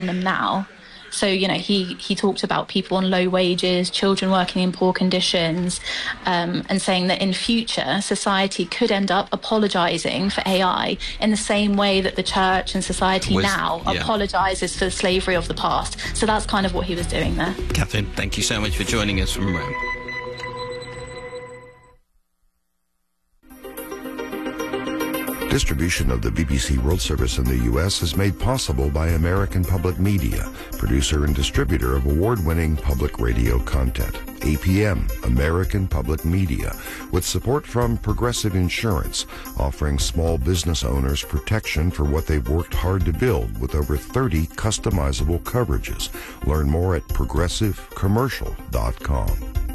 them now. So, he talked about people on low wages, children working in poor conditions, and saying that in future, society could end up apologising for AI in the same way that the church and society now apologises for the slavery of the past. So that's kind of what he was doing there. Catherine, thank you so much for joining us from Rome. Distribution of the BBC World Service in the U.S. is made possible by American Public Media, producer and distributor of award-winning public radio content. APM, American Public Media, with support from Progressive Insurance, offering small business owners protection for what they've worked hard to build with over 30 customizable coverages. Learn more at progressivecommercial.com.